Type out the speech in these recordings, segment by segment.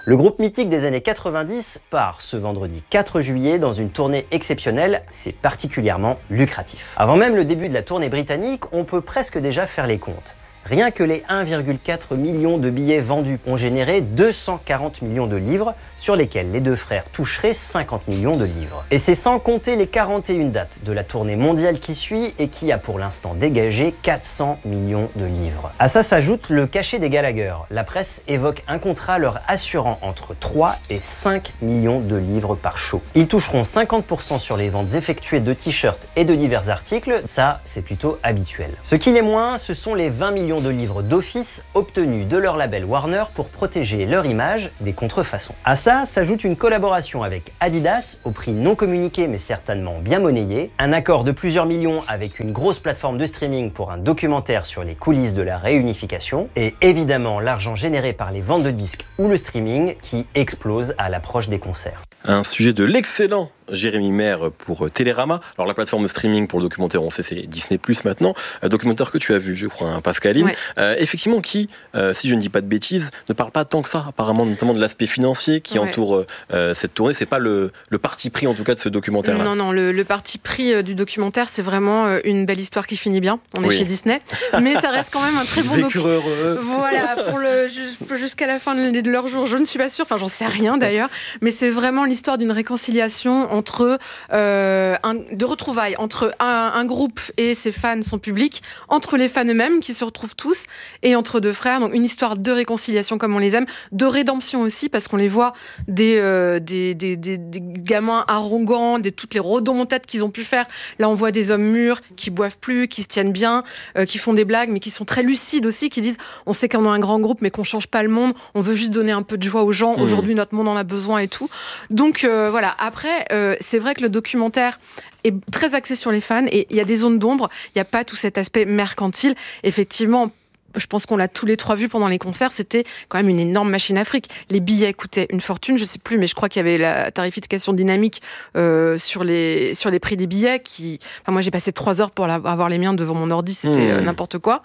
Le groupe mythique des années 90 part ce vendredi 4 juillet dans une tournée exceptionnelle, c'est particulièrement lucratif. Avant même le début de la tournée britannique, on peut presque déjà faire les comptes. Rien que les 1,4 million de billets vendus ont généré 240 millions de livres, sur lesquels les deux frères toucheraient 50 millions de livres. Et c'est sans compter les 41 dates de la tournée mondiale qui suit et qui a pour l'instant dégagé 400 millions de livres. À ça s'ajoute le cachet des Gallagher. La presse évoque un contrat leur assurant entre 3 et 5 millions de livres par show. Ils toucheront 50% sur les ventes effectuées de t-shirts et de divers articles, ça c'est plutôt habituel. Ce qui l'est moins, ce sont les 20 millions de livres d'office obtenus de leur label Warner pour protéger leur image des contrefaçons. À ça s'ajoute une collaboration avec Adidas au prix non communiqué mais certainement bien monnayé, un accord de plusieurs millions avec une grosse plateforme de streaming pour un documentaire sur les coulisses de la réunification et évidemment l'argent généré par les ventes de disques ou le streaming qui explose à l'approche des concerts. Un sujet de l'excellent Jérémy Maire pour Télérama. Alors la plateforme de streaming pour le documentaire, on sait, c'est Disney+ maintenant. Documentaire que tu as vu, je crois, hein, Pascaline. Ouais. Effectivement, qui, si je ne dis pas de bêtises, ne parle pas tant que ça, apparemment, notamment de l'aspect financier qui entoure cette tournée. C'est pas le parti pris, en tout cas, de ce documentaire-là. Non, le parti pris du documentaire, c'est vraiment une belle histoire qui finit bien. On est chez Disney, mais ça reste quand même un très bon documentaire. Voilà, jusqu'à la fin de leur jour, je ne suis pas sûre. Enfin, j'en sais rien d'ailleurs, mais c'est vraiment l'histoire d'une réconciliation entre de retrouvailles entre un groupe et ses fans, son public, entre les fans eux-mêmes qui se retrouvent tous et entre deux frères. Donc une histoire de réconciliation comme on les aime, de rédemption aussi parce qu'on les voit des gamins arrogants, toutes les rodomontades qu'ils ont pu faire. Là on voit des hommes mûrs qui boivent plus, qui se tiennent bien, qui font des blagues mais qui sont très lucides aussi, qui disent on sait qu'on a un grand groupe mais qu'on change pas le monde, on veut juste donner un peu de joie aux gens. Aujourd'hui notre monde en a besoin et tout. Donc voilà, après c'est vrai que le documentaire est très axé sur les fans et il y a des zones d'ombre, il n'y a pas tout cet aspect mercantile. Effectivement, je pense qu'on l'a tous les trois vu pendant les concerts, c'était quand même une énorme machine à fric. Les billets coûtaient une fortune, je sais plus, mais je crois qu'il y avait la tarification dynamique sur les prix des billets. Moi, j'ai passé 3 heures pour avoir les miens devant mon ordi, c'était n'importe quoi.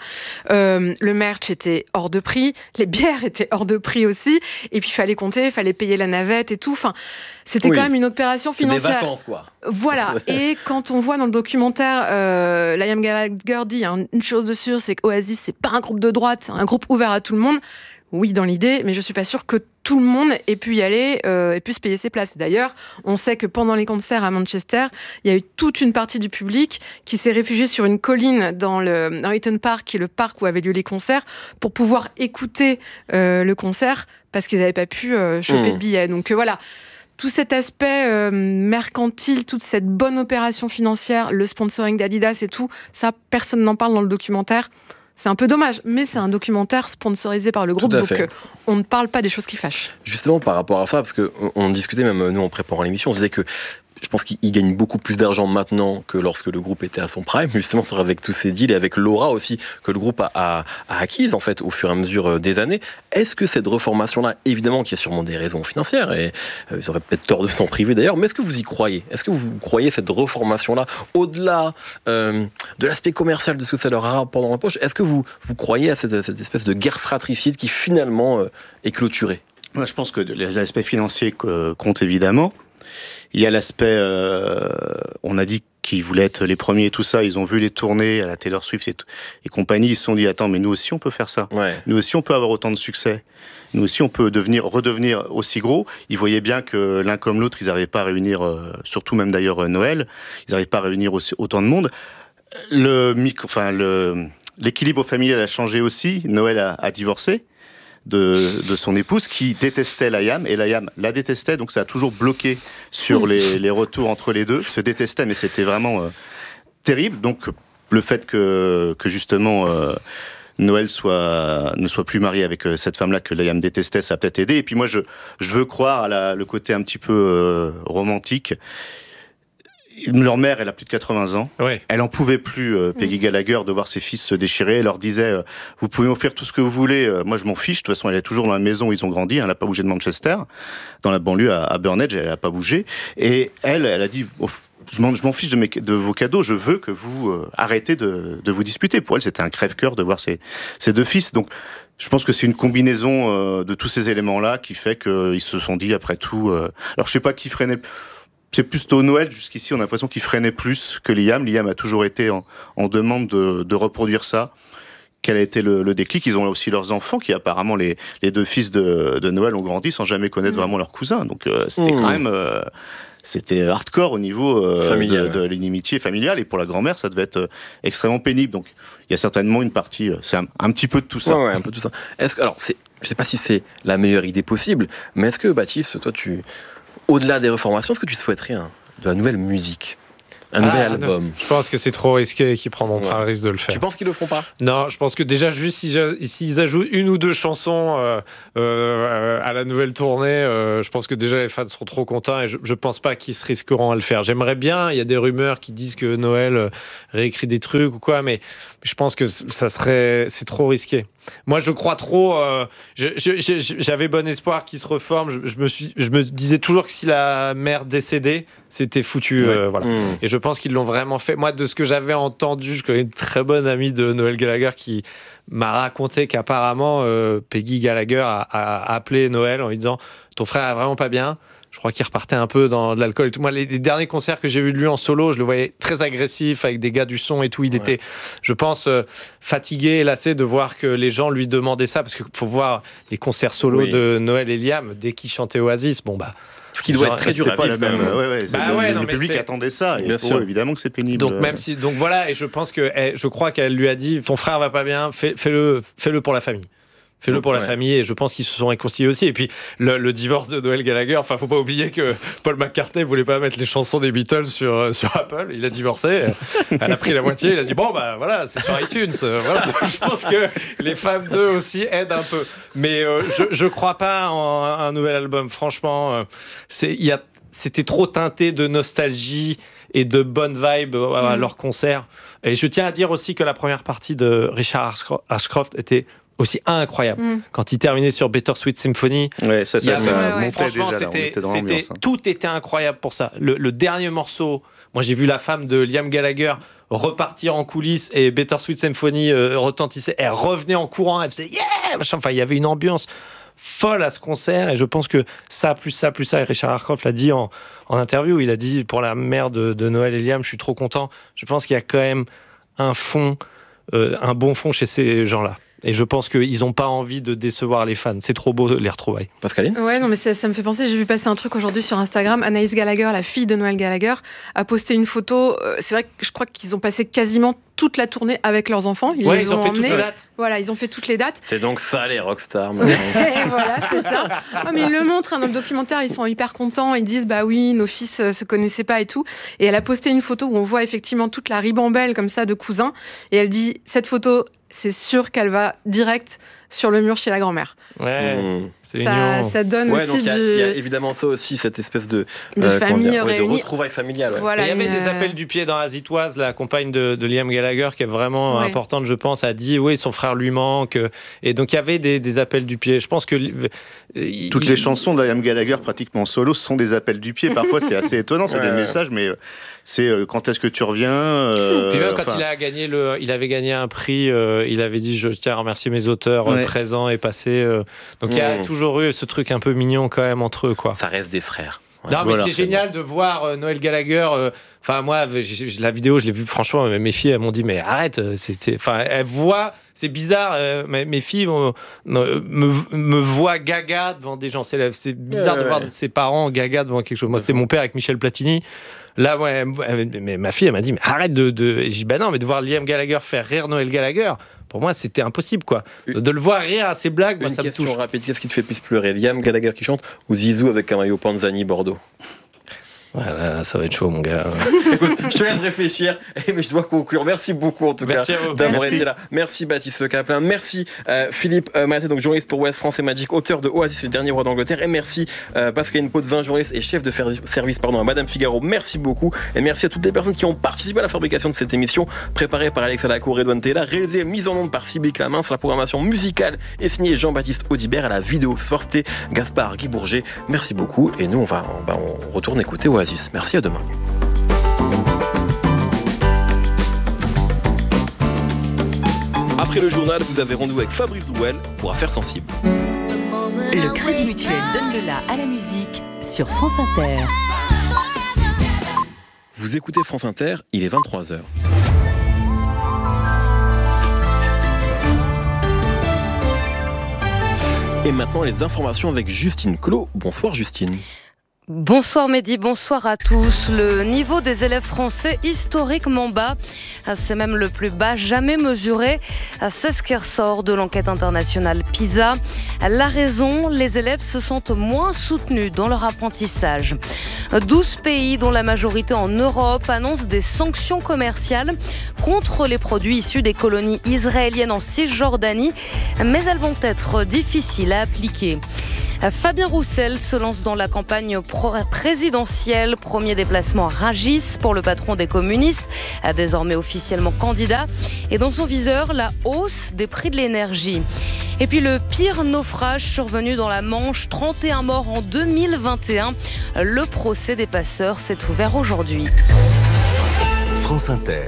Le merch était hors de prix, les bières étaient hors de prix aussi, et puis il fallait compter, il fallait payer la navette et tout. Enfin, c'était quand même une opération financière. Des vacances, quoi. Voilà. Et quand on voit dans le documentaire, Liam Gallagher dit une chose de sûre, c'est qu'Oasis, c'est pas un groupe de droite, c'est un groupe ouvert à tout le monde. Oui, dans l'idée, mais je suis pas sûre que tout le monde ait pu y aller et pu se payer ses places. D'ailleurs, on sait que pendant les concerts à Manchester, il y a eu toute une partie du public qui s'est réfugiée sur une colline dans Eaton Park, qui est le parc où avaient lieu les concerts, pour pouvoir écouter le concert parce qu'ils n'avaient pas pu choper de billets. Donc voilà. Tout cet aspect mercantile, toute cette bonne opération financière, le sponsoring d'Adidas et tout, ça, personne n'en parle dans le documentaire. C'est un peu dommage, mais c'est un documentaire sponsorisé par le groupe, donc on ne parle pas des choses qui fâchent. Justement, par rapport à ça, parce qu'on discutait même, nous, en préparant l'émission, on se disait que je pense qu'il gagne beaucoup plus d'argent maintenant que lorsque le groupe était à son prime, justement avec tous ces deals et avec l'aura aussi que le groupe a acquise en fait au fur et à mesure des années. Est-ce que cette reformation-là, évidemment qu'il y a sûrement des raisons financières et ils auraient peut-être tort de s'en priver d'ailleurs, mais est-ce que vous y croyez ? Est-ce que vous croyez cette reformation-là au-delà de l'aspect commercial de ce que ça leur a pendant la poche ? Est-ce que vous croyez à cette espèce de guerre fratricide qui finalement est clôturée ? Moi, je pense que les aspects financiers comptent évidemment. Il y a l'aspect, on a dit qu'ils voulaient être les premiers et tout ça, ils ont vu les tournées à la Taylor Swift et compagnie, ils se sont dit, attends, mais nous aussi on peut faire ça. Ouais. Nous aussi on peut avoir autant de succès. Nous aussi on peut redevenir aussi gros. Ils voyaient bien que l'un comme l'autre, ils n'arrivaient pas à réunir, surtout même d'ailleurs Noël, ils n'arrivaient pas à réunir autant de monde. L'équilibre familial a changé aussi. Noël a divorcé de son épouse qui détestait Liam et Liam la détestait, donc ça a toujours bloqué sur les retours entre les deux. Ils se détestaient, mais c'était vraiment terrible. Donc le fait que justement Noël ne soit plus marié avec cette femme-là que Liam détestait, ça a peut-être aidé. Et puis moi je veux croire à le côté un petit peu romantique. Leur mère, elle a plus de 80 ans. Ouais. Elle en pouvait plus, Peggy Gallagher, de voir ses fils se déchirer. Elle leur disait, vous pouvez m'offrir tout ce que vous voulez. Moi, je m'en fiche. De toute façon, elle est toujours dans la maison où ils ont grandi. Elle n'a pas bougé de Manchester. Dans la banlieue, à Burnedge, elle n'a pas bougé. Et elle a dit, je m'en fiche de vos cadeaux. Je veux que vous arrêtez de vous disputer. Pour elle, c'était un crève-cœur de voir ses deux fils. Donc, Je pense que c'est une combinaison de tous ces éléments-là qui fait qu'ils se sont dit, après tout... Alors, je sais pas qui freinait... C'est plutôt Noël, jusqu'ici, on a l'impression qu'il freinait plus que Liam. Liam a toujours été en demande de reproduire ça. Quel a été le déclic? Ils ont aussi leurs enfants, qui apparemment, les deux fils de Noël ont grandi sans jamais connaître vraiment leur cousin. Donc, c'était quand même... C'était hardcore au niveau de l'inimitié familiale. Et pour la grand-mère, ça devait être extrêmement pénible. Donc, il y a certainement une partie... c'est un petit peu de tout ça. Ouais, un peu de tout ça. Alors, je sais pas si c'est la meilleure idée possible, mais est-ce que, Baptiste, toi, au-delà des reformations, est-ce que tu souhaiterais de la nouvelle musique? Un nouvel album. Je pense que c'est trop risqué et qu'ils prendront pas le risque de le faire. Tu penses qu'ils le feront pas? Non, je pense que déjà, juste s'ils ajoutent 1 ou 2 chansons à la nouvelle tournée, je pense que déjà les fans seront trop contents et je pense pas qu'ils se risqueront à le faire. J'aimerais bien, il y a des rumeurs qui disent que Noël réécrit des trucs ou quoi, mais je pense que c'est trop risqué. Moi, je crois trop. J'avais bon espoir qu'il se reforme. Je me disais toujours que si la mère décédait, c'était foutu. Voilà. Et je pense qu'ils l'ont vraiment fait. Moi, de ce que j'avais entendu, je connais une très bonne amie de Noël Gallagher qui m'a raconté qu'apparemment Peggy Gallagher a appelé Noël en lui disant « Ton frère est vraiment pas bien ». Je crois qu'il repartait un peu dans de l'alcool et tout. Moi, les derniers concerts que j'ai vus de lui en solo, je le voyais très agressif avec des gars du son et tout. Il était, je pense, fatigué et lassé de voir que les gens lui demandaient ça. Parce qu'il faut voir les concerts solo de Noël et Liam, dès qu'ils chantaient Oasis, ce qui doit être très dur à vivre quand même. Le public attendait ça. Et pour eux, évidemment que c'est pénible. Donc, donc voilà, et je crois qu'elle lui a dit, ton frère va pas bien, fais-le pour la famille. Fais-le pour la famille, et je pense qu'ils se sont réconciliés aussi. Et puis, le divorce de Noël Gallagher, faut pas oublier que Paul McCartney voulait pas mettre les chansons des Beatles sur Apple. Il a divorcé. Elle a pris la moitié. Il a dit, voilà, c'est sur iTunes. Voilà. Je pense que les femmes d'eux aussi aident un peu. Mais je crois pas en un nouvel album. Franchement, c'était trop teinté de nostalgie et de bonnes vibes à leur concert. Et je tiens à dire aussi que la première partie de Richard Ashcroft était aussi incroyable. Quand il terminait sur Better Sweet Symphony, ça montait déjà là, on était dans l'ambiance. Tout était incroyable pour ça. Le dernier morceau, moi j'ai vu la femme de Liam Gallagher repartir en coulisses et Better Sweet Symphony retentissait, elle revenait en courant, elle faisait yeah, il y avait une ambiance folle à ce concert, et je pense que ça, et Richard Ashcroft l'a dit en interview, il a dit pour la mère de Noël et Liam, je suis trop content. Je pense qu'il y a quand même un bon fond chez ces gens-là. Et je pense qu'ils n'ont pas envie de décevoir les fans. C'est trop beau, les retrouvailles. Pascaline ? Ouais, non, mais ça me fait penser, j'ai vu passer un truc aujourd'hui sur Instagram. Anaïs Gallagher, la fille de Noël Gallagher, a posté une photo. C'est vrai que je crois qu'ils ont passé quasiment toute la tournée avec leurs enfants. Ils ont fait toutes les dates. Voilà, ils ont fait toutes les dates. C'est donc ça, les rockstars. Et voilà, c'est ça. Non, mais ils le montrent dans le documentaire, ils sont hyper contents. Ils disent, bah oui, nos fils se connaissaient pas et tout. Et elle a posté une photo où on voit effectivement toute la ribambelle comme ça de cousins. Et elle dit, cette photo, c'est sûr qu'elle va direct sur le mur chez la grand-mère. Ça donne aussi il y a évidemment ça aussi, cette espèce de famille de retrouvailles familiales. Voilà, il y avait des appels du pied dans As It Was, la compagne de Liam Gallagher, qui est vraiment importante, je pense, a dit oui, son frère lui manque. Et donc il y avait des appels du pied. Je pense que toutes les chansons de Liam Gallagher pratiquement en solo sont des appels du pied. Parfois c'est assez étonnant, c'est des messages, mais c'est quand est-ce que tu reviens. Puis même quand il avait gagné un prix, il avait dit je tiens à remercier mes auteurs présents et passés. Donc il y a toujours eu ce truc un peu mignon quand même entre eux, quoi. Ça reste des frères. Non, mais c'est génial de voir Noël Gallagher. Moi, la vidéo, je l'ai vue, franchement, mes filles, elles m'ont dit, mais arrête, elles voient, c'est bizarre, mes filles me voient gaga devant des gens. C'est bizarre de voir ses parents gaga devant quelque chose. Moi, c'était mon père avec Michel Platini. Là, mais ma fille, elle m'a dit, mais arrête J'ai dit, bah non, mais de voir Liam Gallagher faire rire Noël Gallagher, pour moi, c'était impossible, quoi. De le voir rire à ses blagues, moi, ça me touche. Une question rapide, qu'est-ce qui te fait plus pleurer, Liam Gallagher qui chante ou Zizou avec un maillot Panzani Bordeaux? Voilà, ça va être chaud, mon gars. Écoute, je te laisse réfléchir, mais je dois conclure. Merci beaucoup, en tout cas, d'avoir été là. Merci, Baptiste Le Caplin. Merci, Philippe Maté, donc journaliste pour Ouest France et Magic, auteur de Oasis, le dernier roi d'Angleterre. Et merci, Pascaline Potvin, journaliste et chef de service à Madame Figaro. Merci beaucoup. Et merci à toutes les personnes qui ont participé à la fabrication de cette émission, préparée par Alexa Lacour et Edouane Taylor, réalisée et mise en onde par Sybille Clamence. La programmation musicale est signée Jean-Baptiste Audibert. À la vidéo ce soir, c'était Gaspard Guy Bourget. Merci beaucoup. Et nous, on retourne écouter Oasis. Merci, à demain. Après après le journal, vous avez rendez-vous avec Fabrice Drouel pour Affaires sensibles. Le Crédit Mutuel donne le la à la musique sur France Inter. Vous écoutez France Inter, il est 23h. Et maintenant, les informations avec Justine Clot. Bonsoir Justine. Bonsoir Mehdi, bonsoir à tous. Le niveau des élèves français historiquement bas, c'est même le plus bas jamais mesuré. C'est ce qui ressort de l'enquête internationale PISA. La raison, les élèves se sentent moins soutenus dans leur apprentissage. 12 pays, dont la majorité en Europe, annoncent des sanctions commerciales contre les produits issus des colonies israéliennes en Cisjordanie, mais elles vont être difficiles à appliquer. Fabien Roussel se lance dans la campagne présidentielle. Premier déplacement à Rungis pour le patron des communistes, désormais officiellement candidat. Et dans son viseur, la hausse des prix de l'énergie. Et puis le pire naufrage survenu dans la Manche, 31 morts en 2021. Le procès des passeurs s'est ouvert aujourd'hui. France Inter.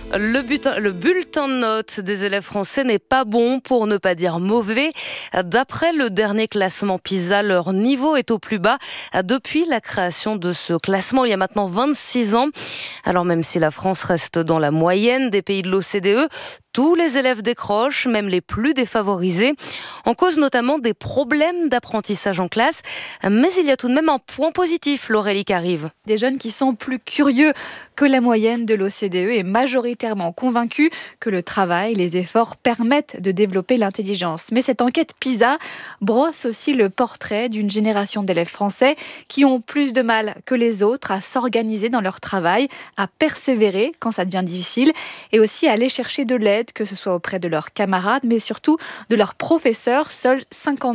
Le bulletin de notes des élèves français n'est pas bon, pour ne pas dire mauvais. D'après le dernier classement PISA, leur niveau est au plus bas depuis la création de ce classement il y a maintenant 26 ans. Alors même si la France reste dans la moyenne des pays de l'OCDE, tous les élèves décrochent, même les plus défavorisés, en cause notamment des problèmes d'apprentissage en classe. Mais il y a tout de même un point positif, Laurélie Carive. Des jeunes qui sont plus curieux que la moyenne de l'OCDE et majoritairement convaincus que le travail, les efforts permettent de développer l'intelligence. Mais cette enquête PISA brosse aussi le portrait d'une génération d'élèves français qui ont plus de mal que les autres à s'organiser dans leur travail, à persévérer quand ça devient difficile et aussi à aller chercher de l'aide, que ce soit auprès de leurs camarades, mais surtout de leurs professeurs. Seuls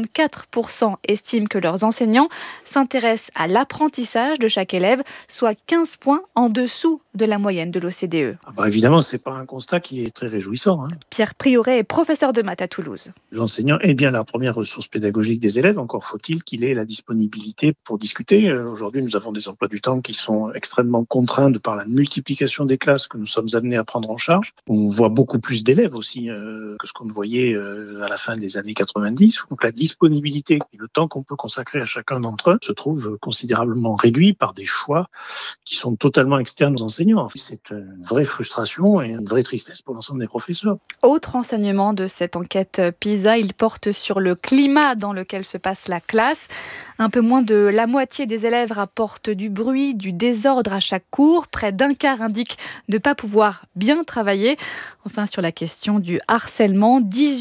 54% estiment que leurs enseignants s'intéressent à l'apprentissage de chaque élève, soit 15 points en dessous de la moyenne de l'OCDE. Évidemment, ce n'est pas un constat qui est très réjouissant. Pierre Prioret est professeur de maths à Toulouse. L'enseignant est bien la première ressource pédagogique des élèves, encore faut-il qu'il ait la disponibilité pour discuter. Aujourd'hui, nous avons des emplois du temps qui sont extrêmement contraints de par la multiplication des classes que nous sommes amenés à prendre en charge. On voit beaucoup plus d'élèves aussi que ce qu'on voyait à la fin des années 90. Donc la disponibilité et le temps qu'on peut consacrer à chacun d'entre eux se trouve considérablement réduit par des choix qui sont totalement externes aux enseignants. C'est une vraie frustration et une vraie tristesse pour l'ensemble des professeurs. Autre enseignement de cette enquête PISA, il porte sur le climat dans lequel se passe la classe. Un peu moins de la moitié des élèves rapportent du bruit, du désordre à chaque cours. Près d'un quart indiquent ne pas pouvoir bien travailler. Enfin, sur la question du harcèlement,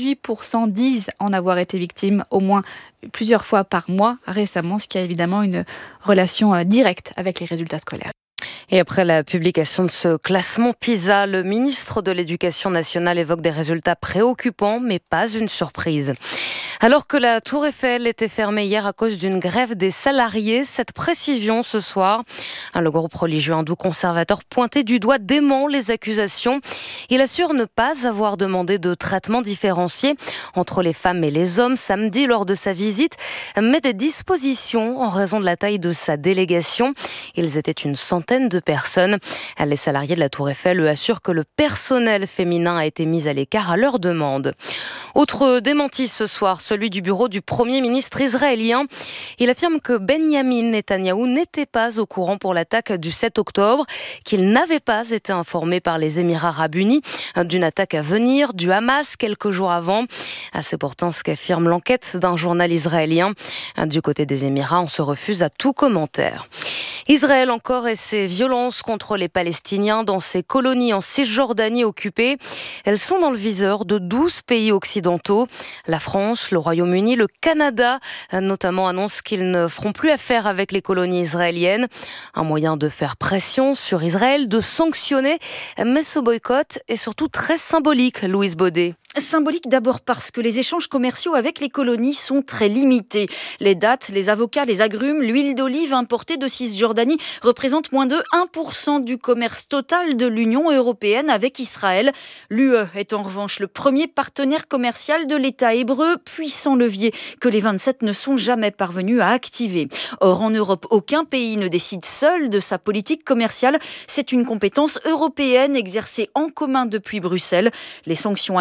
18% disent en avoir été victimes au moins plusieurs fois par mois récemment, ce qui a évidemment une relation directe avec les résultats scolaires. Et après la publication de ce classement PISA, le ministre de l'Éducation nationale évoque des résultats préoccupants, mais pas une surprise. Alors que la Tour Eiffel était fermée hier à cause d'une grève des salariés, cette précision ce soir, le groupe religieux hindou conservateur pointé du doigt dément les accusations. Il assure ne pas avoir demandé de traitement différencié entre les femmes et les hommes samedi lors de sa visite, mais des dispositions en raison de la taille de sa délégation. Ils étaient une centaine de personnes. Les salariés de la Tour Eiffel eux assurent que le personnel féminin a été mis à l'écart à leur demande. Autre démenti ce soir, celui du bureau du Premier ministre israélien. Il affirme que Benyamin Netanyahou n'était pas au courant pour l'attaque du 7 octobre, qu'il n'avait pas été informé par les Émirats arabes unis d'une attaque à venir du Hamas quelques jours avant. C'est pourtant ce qu'affirme l'enquête d'un journal israélien. Du côté des Émirats, on se refuse à tout commentaire. Israël encore et ses violences contre les Palestiniens dans ses colonies en Cisjordanie occupées. Elles sont dans le viseur de 12 pays occidentaux. La France, le Royaume-Uni, le Canada notamment annoncent qu'ils ne feront plus affaire avec les colonies israéliennes. Un moyen de faire pression sur Israël, de sanctionner. Mais ce boycott est surtout très symbolique, Louise Baudet. Symbolique d'abord parce que les échanges commerciaux avec les colonies sont très limités. Les dattes, les avocats, les agrumes, l'huile d'olive importée de Cisjordanie représentent moins de 1% du commerce total de l'Union européenne avec Israël. L'UE est en revanche le premier partenaire commercial de l'État hébreu, puissant levier que les 27 ne sont jamais parvenus à activer. Or, en Europe, aucun pays ne décide seul de sa politique commerciale. C'est une compétence européenne exercée en commun depuis Bruxelles. Les sanctions annoncées aujourd'hui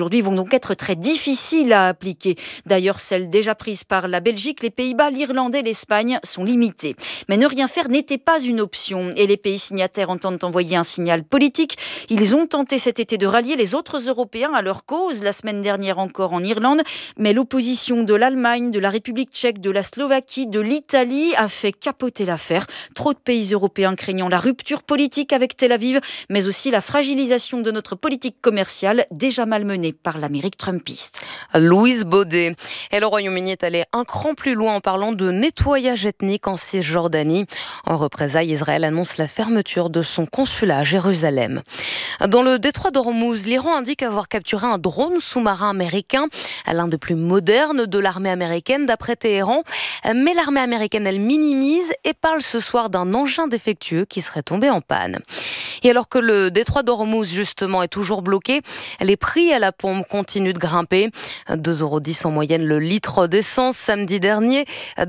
d'aujourd'hui vont donc être très difficiles à appliquer. D'ailleurs, celles déjà prises par la Belgique, les Pays-Bas, l'Irlande et l'Espagne sont limitées. Mais ne rien faire n'était pas une option et les pays signataires entendent envoyer un signal politique. Ils ont tenté cet été de rallier les autres Européens à leur cause, la semaine dernière encore en Irlande, mais l'opposition de l'Allemagne, de la République tchèque, de la Slovaquie, de l'Italie a fait capoter l'affaire. Trop de pays européens craignant la rupture politique avec Tel Aviv, mais aussi la fragilisation de notre politique commerciale déjà malmenée par l'Amérique trumpiste. Louise Baudet. Et le Royaume-Uni est allé un cran plus loin en parlant de nettoyage ethnique en Cisjordanie. En représailles, Israël annonce la fermeture de son consulat à Jérusalem. Dans le détroit d'Ormuz, l'Iran indique avoir capturé un drone sous-marin américain, l'un des plus modernes de l'armée américaine d'après Téhéran. Mais l'armée américaine, elle minimise et parle ce soir d'un engin défectueux qui serait tombé en panne. Et alors que le détroit d'Ormuz, justement, est toujours bloqué, les prix à la pompe continuent de grimper. 2,10 € en moyenne le litre d'essence samedi dernier,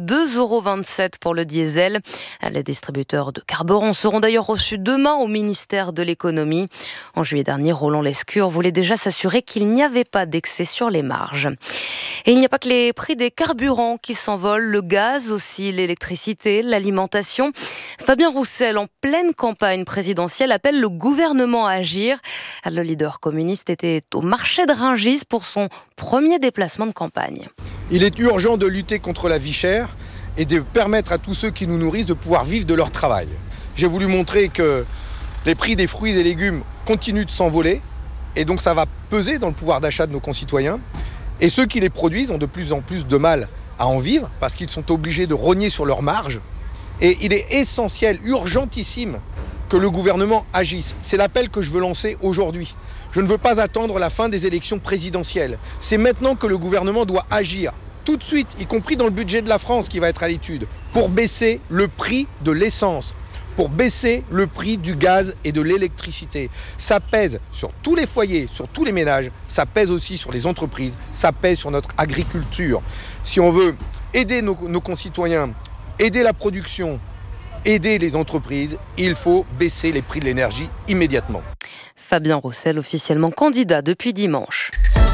2,27 € pour le diesel. Les distributeurs de carburant seront d'ailleurs reçus demain au ministère de l'économie. En juillet dernier, Roland Lescure voulait déjà s'assurer qu'il n'y avait pas d'excès sur les marges. Et il n'y a pas que les prix des carburants qui s'envolent, le gaz aussi, l'électricité, l'alimentation. Fabien Roussel, en pleine campagne présidentielle, appelle le gouvernement à agir. Le leader communiste était au marché de Rungis pour son premier déplacement de campagne. Il est urgent de lutter contre la vie chère et de permettre à tous ceux qui nous nourrissent de pouvoir vivre de leur travail. J'ai voulu montrer que les prix des fruits et légumes continuent de s'envoler et donc ça va peser dans le pouvoir d'achat de nos concitoyens. Et ceux qui les produisent ont de plus en plus de mal à en vivre parce qu'ils sont obligés de rogner sur leurs marges. Et il est essentiel, urgentissime, que le gouvernement agisse. C'est l'appel que je veux lancer aujourd'hui. Je ne veux pas attendre la fin des élections présidentielles. C'est maintenant que le gouvernement doit agir, tout de suite, y compris dans le budget de la France qui va être à l'étude, pour baisser le prix de l'essence, pour baisser le prix du gaz et de l'électricité. Ça pèse sur tous les foyers, sur tous les ménages, ça pèse aussi sur les entreprises, ça pèse sur notre agriculture. Si on veut aider nos concitoyens, aider la production, aider les entreprises, il faut baisser les prix de l'énergie immédiatement. Fabien Roussel, officiellement candidat depuis dimanche.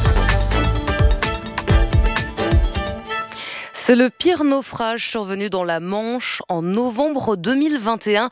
C'est le pire naufrage survenu dans la Manche en novembre 2021.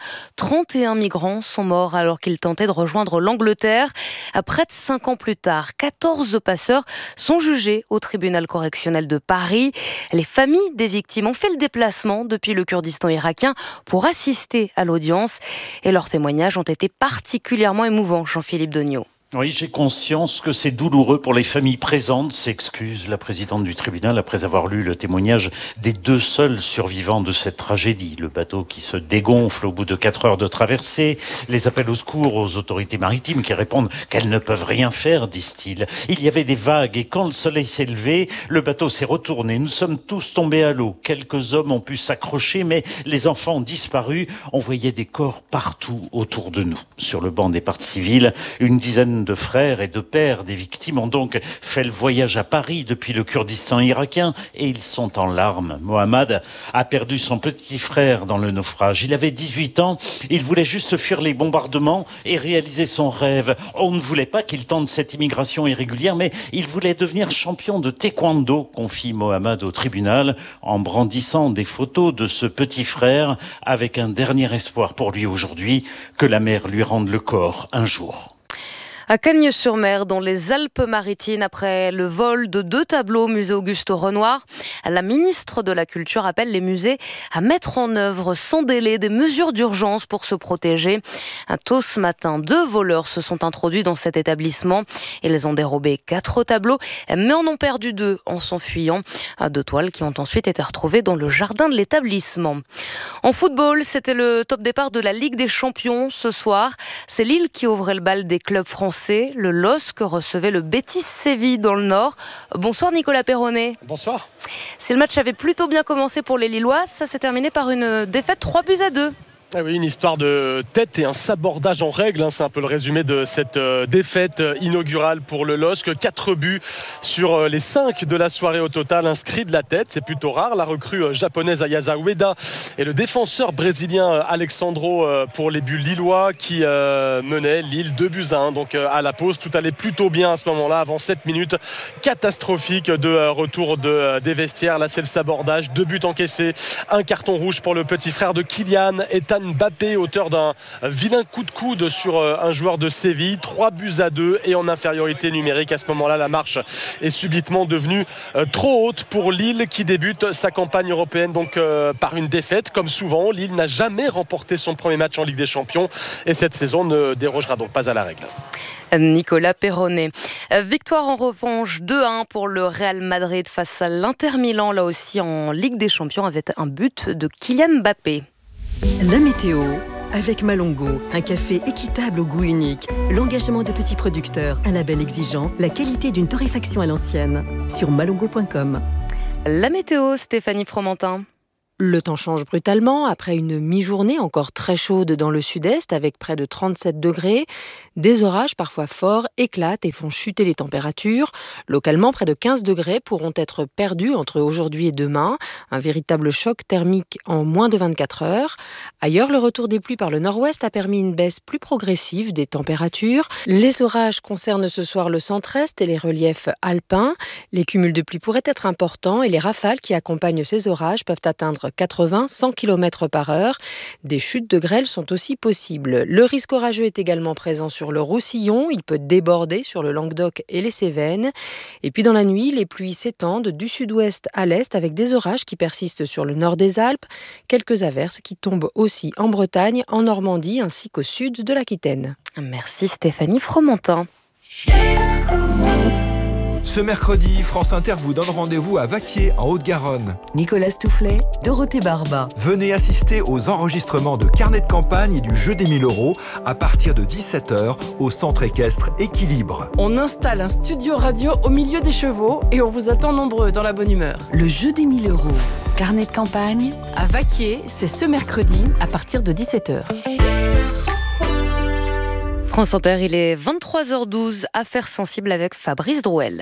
31 migrants sont morts alors qu'ils tentaient de rejoindre l'Angleterre. Près de 5 ans plus tard, 14 passeurs sont jugés au tribunal correctionnel de Paris. Les familles des victimes ont fait le déplacement depuis le Kurdistan irakien pour assister à l'audience. Et leurs témoignages ont été particulièrement émouvants, Jean-Philippe Degnaud. Oui, j'ai conscience que c'est douloureux pour les familles présentes, s'excuse la présidente du tribunal après avoir lu le témoignage des 2 seuls survivants de cette tragédie. Le bateau qui se dégonfle au bout de 4 heures de traversée, les appels au secours aux autorités maritimes qui répondent qu'elles ne peuvent rien faire, disent-ils. Il y avait des vagues et quand le soleil s'est levé, le bateau s'est retourné. Nous sommes tous tombés à l'eau. Quelques hommes ont pu s'accrocher, mais les enfants ont disparu. On voyait des corps partout autour de nous. Sur le banc des parties civiles, une dizaine de frères et de pères des victimes ont donc fait le voyage à Paris depuis le Kurdistan irakien et ils sont en larmes. Mohamed a perdu son petit frère dans le naufrage. Il avait 18 ans, il voulait juste fuir les bombardements et réaliser son rêve. On ne voulait pas qu'il tente cette immigration irrégulière, mais il voulait devenir champion de taekwondo, confie Mohamed au tribunal, en brandissant des photos de ce petit frère avec un dernier espoir pour lui aujourd'hui, que la mer lui rende le corps un jour. À Cagnes-sur-Mer, dans les Alpes-Maritimes, après le vol de 2 tableaux au musée Auguste-Renoir, la ministre de la Culture appelle les musées à mettre en œuvre sans délai des mesures d'urgence pour se protéger. Tôt ce matin, 2 voleurs se sont introduits dans cet établissement. Ils ont dérobé 4 tableaux, mais en ont perdu 2 en s'enfuyant. 2 toiles qui ont ensuite été retrouvées dans le jardin de l'établissement. En football, c'était le top départ de la Ligue des Champions ce soir. C'est Lille qui ouvrait le bal des clubs français. Le LOSC recevait le Betis Séville dans le Nord. Bonsoir Nicolas Perronnet. Bonsoir. Si le match avait plutôt bien commencé pour les Lillois, ça s'est terminé par une défaite 3-2. Ah oui, une histoire de tête et un sabordage en règle, c'est un peu le résumé de cette défaite inaugurale pour le LOSC. 4 buts sur les 5 de la soirée au total inscrits de la tête, c'est plutôt rare. La recrue japonaise Ayasa Ueda et le défenseur brésilien Alexandro pour les buts lillois qui menaient Lille 2-1. Donc à la pause, tout allait plutôt bien à ce moment-là, avant 7 minutes catastrophiques de retour des vestiaires. Là, c'est le sabordage, 2 buts encaissés, un carton rouge pour le petit frère de Kylian, Mbappé, auteur d'un vilain coup de coude sur un joueur de Séville, 3-2 et en infériorité numérique. À ce moment-là, la marche est subitement devenue trop haute pour Lille qui débute sa campagne européenne donc par une défaite. Comme souvent, Lille n'a jamais remporté son premier match en Ligue des Champions et cette saison ne dérogera donc pas à la règle. Nicolas Perronnet. Victoire en revanche 2-1 pour le Real Madrid face à l'Inter Milan, là aussi en Ligue des Champions avec un but de Kylian Mbappé. La météo avec Malongo, un café équitable au goût unique, l'engagement de petits producteurs, un label exigeant, la qualité d'une torréfaction à l'ancienne. Sur malongo.com. La météo, Stéphanie Fromentin. Le temps change brutalement après une mi-journée encore très chaude dans le sud-est avec près de 37 degrés. Des orages parfois forts éclatent et font chuter les températures. Localement, près de 15 degrés pourront être perdus entre aujourd'hui et demain. Un véritable choc thermique en moins de 24 heures. Ailleurs, le retour des pluies par le nord-ouest a permis une baisse plus progressive des températures. Les orages concernent ce soir le centre-est et les reliefs alpins. Les cumuls de pluie pourraient être importants et les rafales qui accompagnent ces orages peuvent atteindre 80-100 km/h. Des chutes de grêle sont aussi possibles. Le risque orageux est également présent sur le Roussillon. Il peut déborder sur le Languedoc et les Cévennes. Et puis dans la nuit, les pluies s'étendent du sud-ouest à l'est avec des orages qui persistent sur le nord des Alpes. Quelques averses qui tombent aussi en Bretagne, en Normandie ainsi qu'au sud de l'Aquitaine. Merci Stéphanie Fromentin. Ce mercredi, France Inter vous donne rendez-vous à Vaquier, en Haute-Garonne. Nicolas Stoufflet, Dorothée Barba. Venez assister aux enregistrements de carnet de campagne et du jeu des 1000 € à partir de 17h au centre équestre Équilibre. On installe un studio radio au milieu des chevaux et on vous attend nombreux dans la bonne humeur. Le jeu des 1000 €. Carnet de campagne à Vaquier, c'est ce mercredi à partir de 17h. France Inter, il est 23h12, affaires sensibles avec Fabrice Drouel.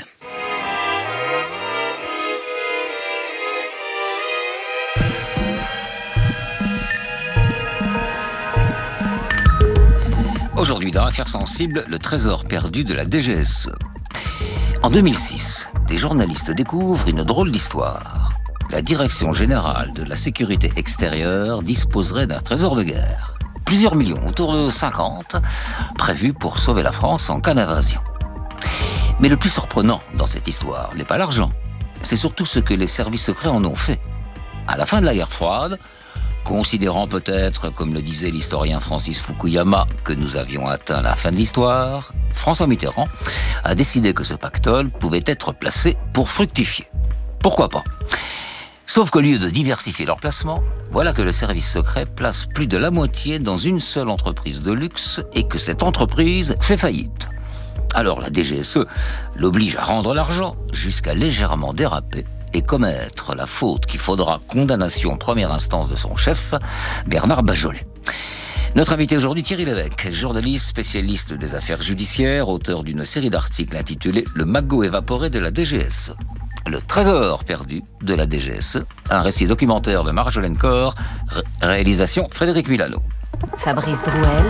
Aujourd'hui, dans Affaires sensibles, le trésor perdu de la DGSE. En 2006, des journalistes découvrent une drôle d'histoire. La Direction générale de la sécurité extérieure disposerait d'un trésor de guerre. Plusieurs millions, autour de 50, prévus pour sauver la France en cas d'invasion. Mais le plus surprenant dans cette histoire n'est pas l'argent, c'est surtout ce que les services secrets en ont fait. À la fin de la guerre froide, considérant peut-être, comme le disait l'historien Francis Fukuyama, que nous avions atteint la fin de l'histoire, François Mitterrand a décidé que ce pactole pouvait être placé pour fructifier. Pourquoi pas ? Sauf qu'au lieu de diversifier leur placement, voilà que le service secret place plus de la moitié dans une seule entreprise de luxe et que cette entreprise fait faillite. Alors la DGSE l'oblige à rendre l'argent jusqu'à légèrement déraper et commettre la faute qui faudra condamnation en première instance de son chef, Bernard Bajolet. Notre invité aujourd'hui, Thierry Lévesque, journaliste spécialiste des affaires judiciaires, auteur d'une série d'articles intitulée « Le magot évaporé de la DGSE ». Le trésor perdu de la DGSE, un récit documentaire de Marjolaine Corr, réalisation Frédéric Milano. Fabrice Drouel,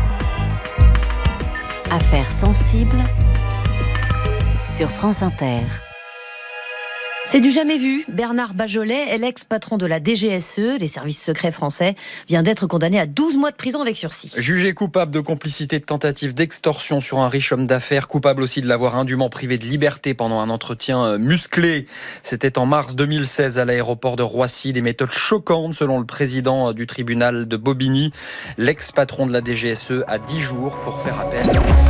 Affaires sensibles sur France Inter. C'est du jamais vu. Bernard Bajolet, l'ex-patron de la DGSE, les services secrets français, vient d'être condamné à 12 mois de prison avec sursis. Jugé coupable de complicité de tentative d'extorsion sur un riche homme d'affaires, coupable aussi de l'avoir indûment privé de liberté pendant un entretien musclé. C'était en mars 2016 à l'aéroport de Roissy. Des méthodes choquantes selon le président du tribunal de Bobigny. L'ex-patron de la DGSE a 10 jours pour faire appel.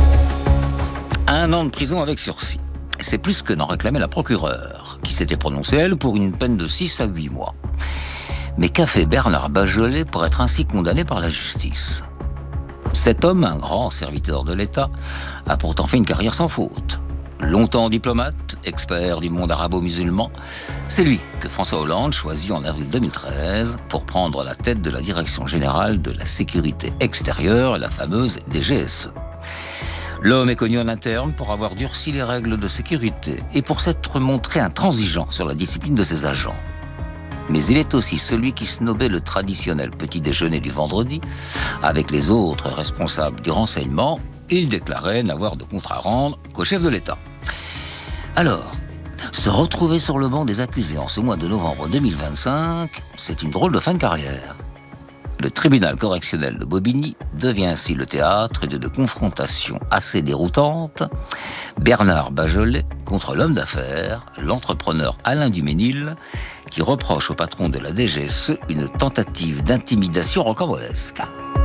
1 an de prison avec sursis. C'est plus que n'en réclamait la procureure, qui s'était prononcée, elle, pour une peine de 6 à 8 mois. Mais qu'a fait Bernard Bajolet pour être ainsi condamné par la justice ? Cet homme, un grand serviteur de l'État, a pourtant fait une carrière sans faute. Longtemps diplomate, expert du monde arabo-musulman, c'est lui que François Hollande choisit en avril 2013 pour prendre la tête de la Direction générale de la sécurité extérieure, la fameuse DGSE. L'homme est connu en interne pour avoir durci les règles de sécurité et pour s'être montré intransigeant sur la discipline de ses agents. Mais il est aussi celui qui snobait le traditionnel petit déjeuner du vendredi avec les autres responsables du renseignement. Il déclarait n'avoir de compte à rendre qu'au chef de l'État. Alors, se retrouver sur le banc des accusés en ce mois de novembre 2025, c'est une drôle de fin de carrière. Le tribunal correctionnel de Bobigny devient ainsi le théâtre de confrontations assez déroutantes. Bernard Bajolet contre l'homme d'affaires, l'entrepreneur Alain Duménil, qui reproche au patron de la DGSE une tentative d'intimidation rocambolesque.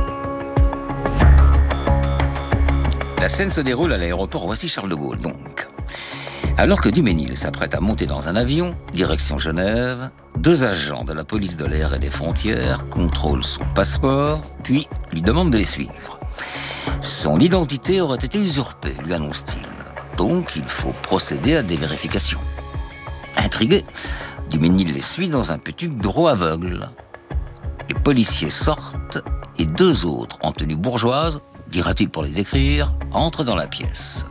La scène se déroule à l'aéroport Roissy-Charles de Gaulle, donc. Alors que Duménil s'apprête à monter dans un avion, direction Genève, 2 agents de la police de l'air et des frontières contrôlent son passeport, puis lui demandent de les suivre. Son identité aurait été usurpée, lui annonce-t-il. Donc, il faut procéder à des vérifications. Intrigué, Duménil les suit dans un petit bureau aveugle. Les policiers sortent et 2 autres en tenue bourgeoise, dira-t-il pour les décrire, entrent dans la pièce.